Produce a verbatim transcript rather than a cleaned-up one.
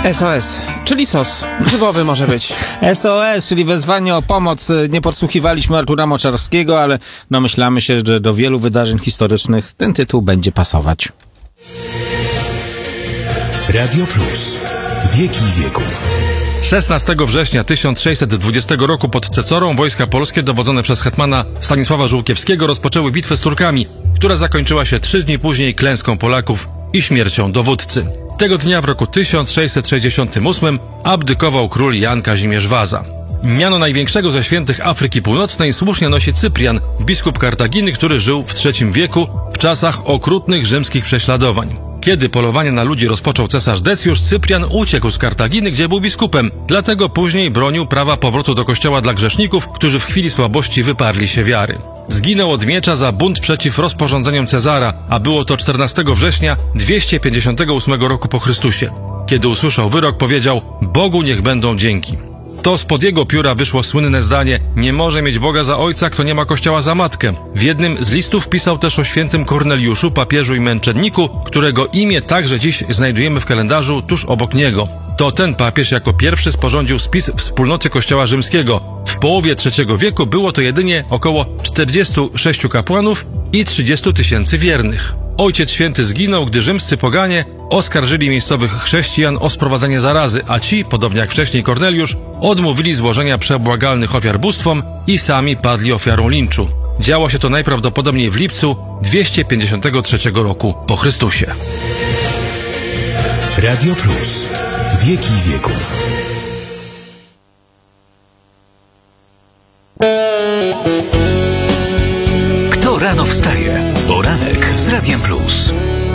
S O S, czyli S O S. Grzybowy może być. S O S, czyli wezwanie o pomoc. Nie podsłuchiwaliśmy Artura Moczarskiego, ale domyślamy się, że do wielu wydarzeń historycznych ten tytuł będzie pasować. Radio Plus. Wieki wieków. szesnastego września tysiąc sześćset dwudziestego roku pod Cecorą wojska polskie dowodzone przez hetmana Stanisława Żółkiewskiego rozpoczęły bitwę z Turkami, która zakończyła się trzy dni później klęską Polaków i śmiercią dowódcy. Tego dnia w roku tysiąc sześćset sześćdziesiątym ósmym abdykował król Jan Kazimierz Waza. Miano największego ze świętych Afryki Północnej słusznie nosi Cyprian, biskup Kartaginy, który żył w trzecim wieku w czasach okrutnych rzymskich prześladowań. Kiedy polowanie na ludzi rozpoczął cesarz Decjusz, Cyprian uciekł z Kartaginy, gdzie był biskupem. Dlatego później bronił prawa powrotu do kościoła dla grzeszników, którzy w chwili słabości wyparli się wiary. Zginął od miecza za bunt przeciw rozporządzeniom Cezara, a było to czternastego września dwieście pięćdziesiątego ósmego roku po Chrystusie. Kiedy usłyszał wyrok, powiedział: Bogu niech będą dzięki. To spod jego pióra wyszło słynne zdanie: nie może mieć Boga za ojca, kto nie ma kościoła za matkę. W jednym z listów pisał też o świętym Korneliuszu, papieżu i męczenniku, którego imię także dziś znajdujemy w kalendarzu tuż obok niego. To ten papież jako pierwszy sporządził spis wspólnoty Kościoła Rzymskiego. W połowie trzeciego wieku było to jedynie około czterdziestu sześciu kapłanów i trzydziestu tysięcy wiernych. Ojciec Święty zginął, gdy rzymscy poganie oskarżyli miejscowych chrześcijan o sprowadzenie zarazy, a ci, podobnie jak wcześniej Korneliusz, odmówili złożenia przebłagalnych ofiar bóstwom i sami padli ofiarą linczu. Działo się to najprawdopodobniej w lipcu dwieście pięćdziesiątego trzeciego roku po Chrystusie. Radio Plus. Wieki wieków. Kto rano wstaje?